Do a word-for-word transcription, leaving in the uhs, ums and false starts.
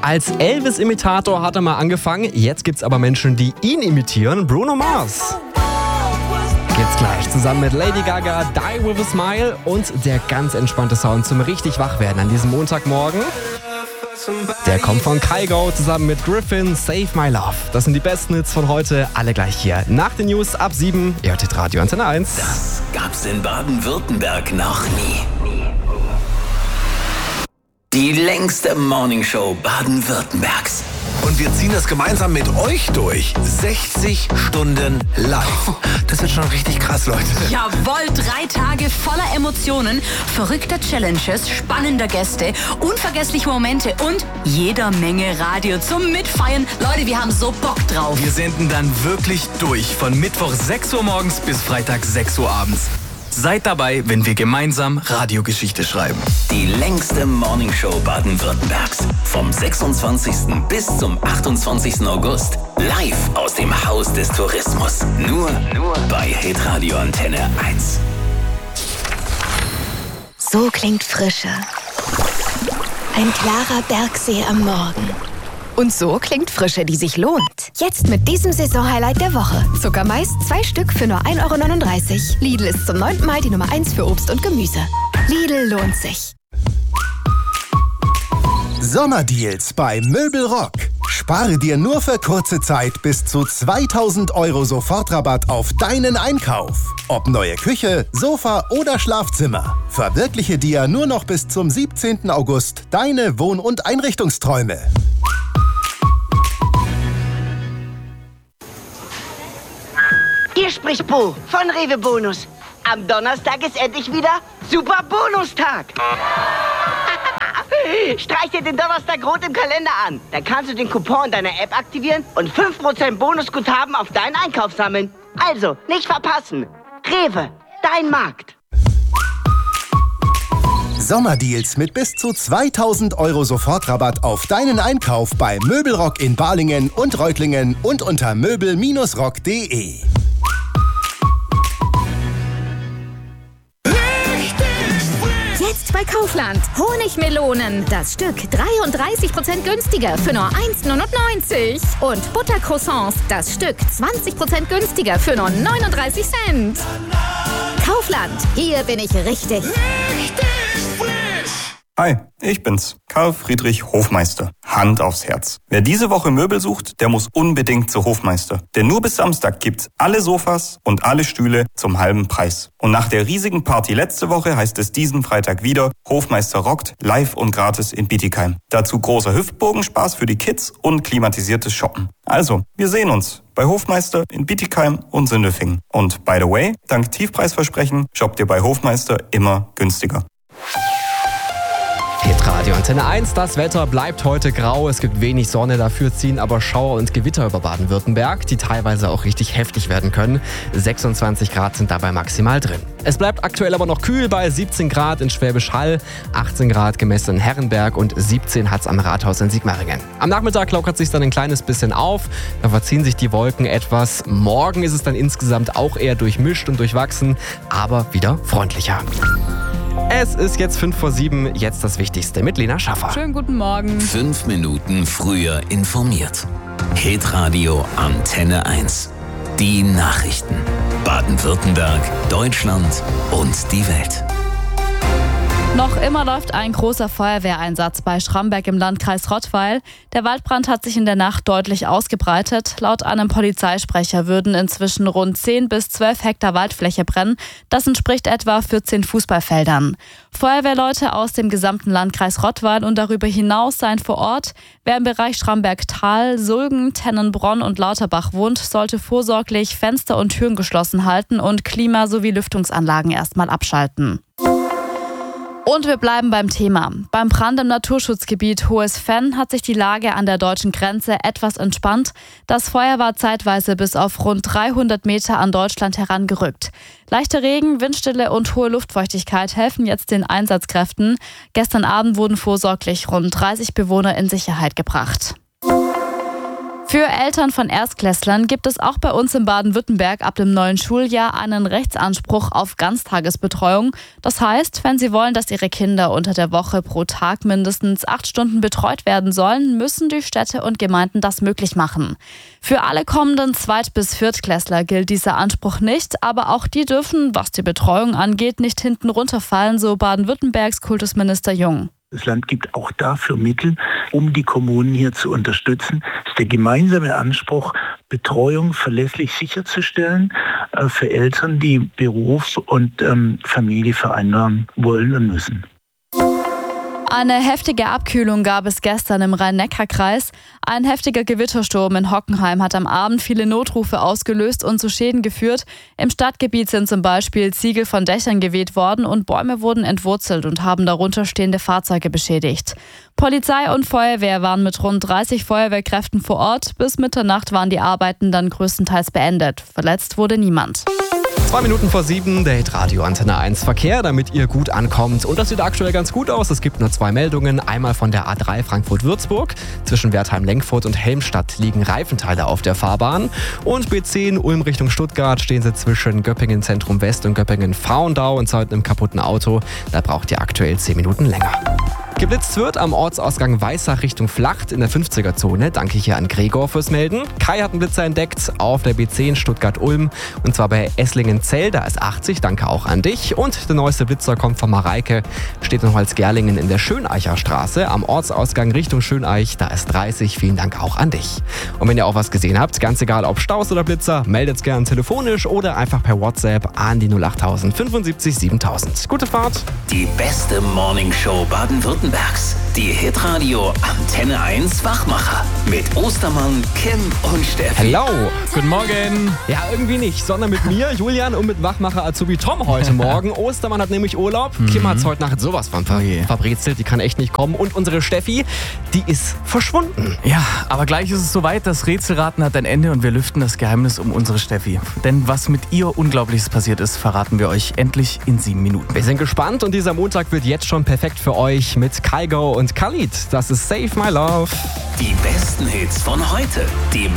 Als Elvis-Imitator hat er mal angefangen, jetzt gibt's aber Menschen, die ihn imitieren. Bruno Mars. Geht's gleich zusammen mit Lady Gaga, Die With A Smile und der ganz entspannte Sound zum richtig Wachwerden an diesem Montagmorgen. Der kommt von Kygo zusammen mit Griffin, Save My Love. Das sind die besten Hits von heute, alle gleich hier. Nach den News ab sieben, E O T Radio Antenne eins. Das gab's in Baden-Württemberg noch nie. Die längste Morningshow Baden-Württembergs. Und wir ziehen das gemeinsam mit euch durch. sechzig Stunden live. Das wird schon richtig krass, Leute. Jawohl, drei Tage voller Emotionen, verrückter Challenges, spannender Gäste, unvergessliche Momente und jeder Menge Radio zum Mitfeiern. Leute, wir haben so Bock drauf. Wir senden dann wirklich durch von Mittwoch sechs Uhr morgens bis Freitag sechs Uhr abends. Seid dabei, wenn wir gemeinsam Radiogeschichte schreiben. Die längste Morningshow Baden-Württembergs. Vom sechsundzwanzigsten bis zum achtundzwanzigsten August. Live aus dem Haus des Tourismus. Nur, nur bei Hitradio Antenne eins. So klingt Frische. Ein klarer Bergsee am Morgen. Und so klingt Frische, die sich lohnt. Jetzt mit diesem Saisonhighlight der Woche. Zuckermais, zwei Stück für nur ein Euro neununddreißig. Lidl ist zum neunten Mal die Nummer eins für Obst und Gemüse. Lidl lohnt sich. Sommerdeals bei Möbelrock. Spare dir nur für kurze Zeit bis zu zweitausend Euro Sofortrabatt auf deinen Einkauf. Ob neue Küche, Sofa oder Schlafzimmer. Verwirkliche dir nur noch bis zum siebzehnten August deine Wohn- und Einrichtungsträume. Hier spricht Bo von Rewe Bonus. Am Donnerstag ist endlich wieder Super Bonustag. Streich dir den Donnerstag rot im Kalender an. Dann kannst du den Coupon in deiner App aktivieren und fünf Prozent Bonusguthaben auf deinen Einkauf sammeln. Also, nicht verpassen. Rewe, dein Markt. Sommerdeals mit bis zu zweitausend Euro Sofortrabatt auf deinen Einkauf bei Möbelrock in Balingen und Reutlingen und unter möbel Bindestrich rock punkt de. Jetzt bei Kaufland. Honigmelonen. Das Stück dreiunddreißig Prozent günstiger für nur eins Euro neunundneunzig. Und Buttercroissants. Das Stück zwanzig Prozent günstiger für nur neununddreißig Cent. Kaufland. Hier bin ich richtig. Hi, ich bin's, Karl Friedrich Hofmeister. Hand aufs Herz. Wer diese Woche Möbel sucht, der muss unbedingt zu Hofmeister. Denn nur bis Samstag gibt's alle Sofas und alle Stühle zum halben Preis. Und nach der riesigen Party letzte Woche heißt es diesen Freitag wieder, Hofmeister rockt, live und gratis in Bietigheim. Dazu großer Hüftbogenspaß für die Kids und klimatisiertes Shoppen. Also, wir sehen uns bei Hofmeister in Bietigheim und Sindelfingen. Und by the way, dank Tiefpreisversprechen shoppt ihr bei Hofmeister immer günstiger. Hitradio Antenne eins, das Wetter bleibt heute grau, es gibt wenig Sonne, dafür ziehen aber Schauer und Gewitter über Baden-Württemberg, die teilweise auch richtig heftig werden können. sechsundzwanzig Grad sind dabei maximal drin. Es bleibt aktuell aber noch kühl bei siebzehn Grad in Schwäbisch Hall, achtzehn Grad gemessen in Herrenberg und siebzehn hat's am Rathaus in Sigmaringen. Am Nachmittag lockert sich dann ein kleines bisschen auf, da verziehen sich die Wolken etwas. Morgen ist es dann insgesamt auch eher durchmischt und durchwachsen, aber wieder freundlicher. Es ist jetzt fünf vor sieben, jetzt das Wichtigste mit Lena Schaffer. Schönen guten Morgen. Fünf Minuten früher informiert. Hitradio Antenne eins. Die Nachrichten. Baden-Württemberg, Deutschland und die Welt. Noch immer läuft ein großer Feuerwehreinsatz bei Schramberg im Landkreis Rottweil. Der Waldbrand hat sich in der Nacht deutlich ausgebreitet. Laut einem Polizeisprecher würden inzwischen rund zehn bis zwölf Hektar Waldfläche brennen. Das entspricht etwa vierzehn Fußballfeldern. Feuerwehrleute aus dem gesamten Landkreis Rottweil und darüber hinaus seien vor Ort. Wer im Bereich Schramberg-Tal, Sulgen, Tennenbronn und Lauterbach wohnt, sollte vorsorglich Fenster und Türen geschlossen halten und Klima- sowie Lüftungsanlagen erstmal abschalten. Und wir bleiben beim Thema. Beim Brand im Naturschutzgebiet Hohes Venn hat sich die Lage an der deutschen Grenze etwas entspannt. Das Feuer war zeitweise bis auf rund dreihundert Meter an Deutschland herangerückt. Leichter Regen, Windstille und hohe Luftfeuchtigkeit helfen jetzt den Einsatzkräften. Gestern Abend wurden vorsorglich rund dreißig Bewohner in Sicherheit gebracht. Für Eltern von Erstklässlern gibt es auch bei uns in Baden-Württemberg ab dem neuen Schuljahr einen Rechtsanspruch auf Ganztagesbetreuung. Das heißt, wenn sie wollen, dass ihre Kinder unter der Woche pro Tag mindestens acht Stunden betreut werden sollen, müssen die Städte und Gemeinden das möglich machen. Für alle kommenden Zweit- bis Viertklässler gilt dieser Anspruch nicht, aber auch die dürfen, was die Betreuung angeht, nicht hinten runterfallen, so Baden-Württembergs Kultusminister Jung. Das Land gibt auch dafür Mittel, um die Kommunen hier zu unterstützen. Das ist der gemeinsame Anspruch, Betreuung verlässlich sicherzustellen äh, für Eltern, die Beruf und ähm, Familie vereinbaren wollen und müssen. Eine heftige Abkühlung gab es gestern im Rhein-Neckar-Kreis. Ein heftiger Gewittersturm in Hockenheim hat am Abend viele Notrufe ausgelöst und zu Schäden geführt. Im Stadtgebiet sind zum Beispiel Ziegel von Dächern geweht worden und Bäume wurden entwurzelt und haben darunter stehende Fahrzeuge beschädigt. Polizei und Feuerwehr waren mit rund dreißig Feuerwehrkräften vor Ort. Bis Mitternacht waren die Arbeiten dann größtenteils beendet. Verletzt wurde niemand. Zwei Minuten vor sieben, der Hitradio Antenne eins Verkehr, damit ihr gut ankommt. Und das sieht aktuell ganz gut aus. Es gibt nur zwei Meldungen. Einmal von der A drei Frankfurt-Würzburg. Zwischen Wertheim-Lenkfurt und Helmstadt liegen Reifenteile auf der Fahrbahn. Und B zehn Ulm Richtung Stuttgart stehen sie zwischen Göppingen Zentrum West und Göppingen Frauendau und zwar mit einem kaputten Auto. Da braucht ihr aktuell zehn Minuten länger. Geblitzt wird am Ortsausgang Weissach Richtung Flacht in der fünfziger-Zone. Danke hier an Gregor fürs Melden. Kai hat einen Blitzer entdeckt auf der B zehn Stuttgart-Ulm und zwar bei Esslingen-Zell, da ist achtzig. Danke auch an dich. Und der neueste Blitzer kommt von Mareike, steht in Holzgerlingen in der Schöneicher Straße am Ortsausgang Richtung Schöneich, da ist dreißig. Vielen Dank auch an dich. Und wenn ihr auch was gesehen habt, ganz egal ob Staus oder Blitzer, meldet es gerne telefonisch oder einfach per WhatsApp an die null acht null null fünfundsiebzig siebentausend. Gute Fahrt. Die beste Morningshow Baden-Württembergs. Die Hitradio Antenne eins Wachmacher mit Ostermann, Kim und Steffi. Hello. Guten Morgen. Ja, irgendwie nicht, sondern mit mir, Julian, und mit Wachmacher Azubi Tom heute Morgen. Ostermann hat nämlich Urlaub. Mhm. Kim hat heute Nacht sowas von ver- Okay. verbrezelt, die kann echt nicht kommen. Und unsere Steffi, die ist verschwunden. Ja, aber gleich ist es soweit, das Rätselraten hat ein Ende und wir lüften das Geheimnis um unsere Steffi. Denn was mit ihr Unglaubliches passiert ist, verraten wir euch endlich in sieben Minuten. Wir sind gespannt und dieser Montag wird jetzt schon perfekt für euch mit Kygo und Khalid. Das ist Save My Love. Die besten Hits von heute. Die